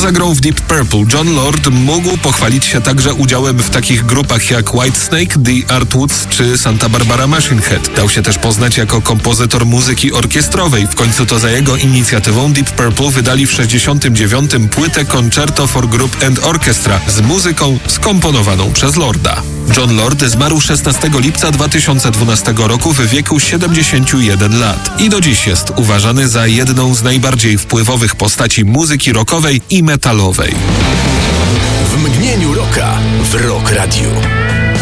Poza grą w Deep Purple, Jon Lord mógł pochwalić się także udziałem w takich grupach jak Whitesnake, The Artwoods czy Santa Barbara Machine Head. Dał się też poznać jako kompozytor muzyki orkiestrowej. W końcu to za jego inicjatywą Deep Purple wydali w 1969 płytę Concerto for Group and Orchestra z muzyką skomponowaną przez Lorda. Jon Lord zmarł 16 lipca 2012 roku w wieku 71 lat i do dziś jest uważany za jedną z najbardziej wpływowych postaci muzyki rockowej i metalowej. W mgnieniu rocka w Rock Radio.